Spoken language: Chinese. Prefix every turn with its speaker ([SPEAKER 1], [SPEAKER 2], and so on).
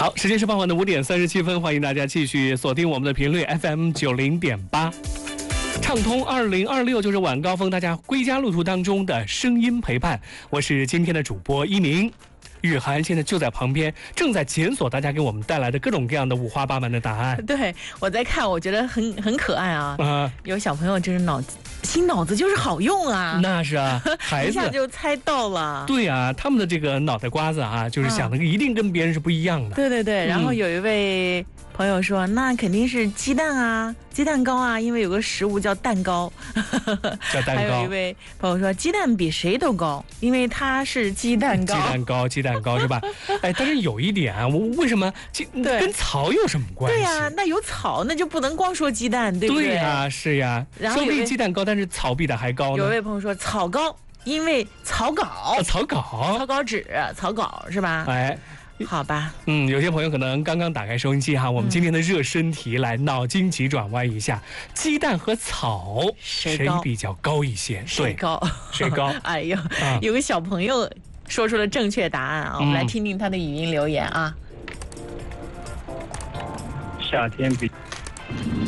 [SPEAKER 1] 好，时间是傍晚的5点37分，欢迎大家继续锁定我们的频率 FM90.8，畅通2026就是晚高峰，大家归家路途当中的声音陪伴。我是今天的主播一鸣。雨涵现在就在旁边，正在检索大家给我们带来的各种各样的五花八门的答案。
[SPEAKER 2] 对，我在看，我觉得很可爱啊。有小朋友真是新脑子就是好用啊。
[SPEAKER 1] 那是啊，孩子
[SPEAKER 2] 一下就猜到了。
[SPEAKER 1] 对啊，他们的这个脑袋瓜子啊，就是想的一定跟别人是不一样的。
[SPEAKER 2] 对对对，然后有一位朋友说，那肯定是鸡蛋啊，鸡蛋糕啊，因为有个食物叫蛋糕。
[SPEAKER 1] 叫蛋糕。
[SPEAKER 2] 还有一位朋友说，鸡蛋比谁都高，因为它是鸡蛋糕。
[SPEAKER 1] 鸡蛋糕是吧？哎，但是有一点啊，我为什么跟草有什么关系？
[SPEAKER 2] 对呀，那有草，那就不能光说鸡蛋，对不对？
[SPEAKER 1] 对呀，是呀。说不定鸡蛋高，但是草比它还高呢。
[SPEAKER 2] 有位朋友说草高，因为草稿。
[SPEAKER 1] 草稿
[SPEAKER 2] 纸，草稿是吧？
[SPEAKER 1] 哎。
[SPEAKER 2] 好吧，
[SPEAKER 1] 有些朋友可能刚刚打开收音机哈，我们今天的热身题来脑筋急转弯一下，鸡蛋和草谁比较高一些？
[SPEAKER 2] 谁高？哎呦，有个小朋友说出了正确答案啊，我们来听听他的语音留言啊。
[SPEAKER 3] 夏天比